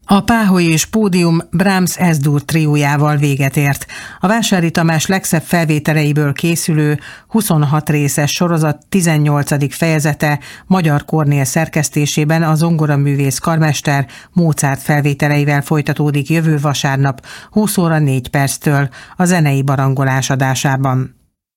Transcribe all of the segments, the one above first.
A Páholy és Pódium Brahms S-dur triójával véget ért. A Vásári Tamás legszebb felvételeiből készülő 26 részes sorozat 18. fejezete Magyar Kornél szerkesztésében a zongoraművész karmester Mozart felvételeivel folytatódik jövő vasárnap 20 óra 4 perctől a zenei barangolás adásában.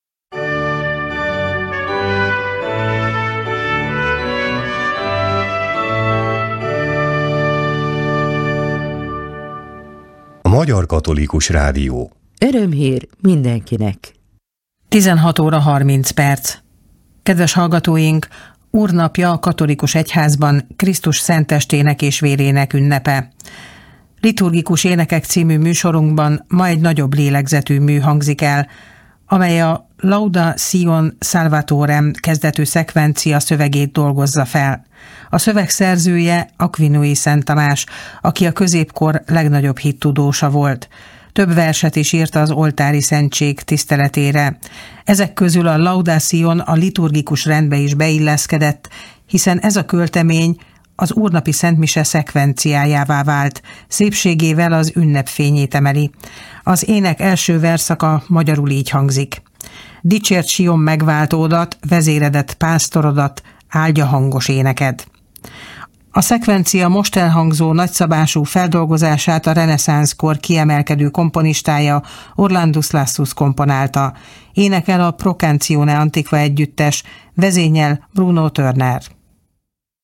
Magyar Katolikus Rádió. Örömhír mindenkinek. 16 óra 30 perc. Kedves hallgatóink, Úrnapja a katolikus egyházban Krisztus szentestének és vérének ünnepe. Liturgikus énekek című műsorunkban ma egy nagyobb lélegzetű mű hangzik el, amely a Lauda Sion Salvatorem kezdetű szekvencia szövegét dolgozza fel. A szöveg szerzője Aquinói Szent Tamás, aki a középkor legnagyobb hittudósa volt. Több verset is írt az oltári szentség tiszteletére. Ezek közül a Lauda Sion a liturgikus rendbe is beilleszkedett, hiszen ez a költemény az úrnapi szentmise szekvenciájává vált, szépségével az ünnep fényét emeli. Az ének első verszaka magyarul így hangzik. Dicsért Sion megváltódat, vezéredet, pásztorodat, áldja hangos éneked. A szekvencia most elhangzó nagyszabású feldolgozását a reneszánszkor kiemelkedő komponistája Orlandus Lassus komponálta. Énekel a Pro Canzone Antiqua együttes, vezényel Bruno Turner.